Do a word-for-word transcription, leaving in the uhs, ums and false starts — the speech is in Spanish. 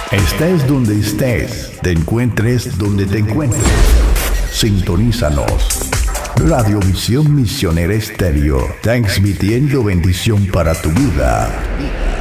Estés donde estés, te encuentres donde te encuentres. Sintonízanos. Radio Visión Misionera Estéreo, transmitiendo bendición para tu vida.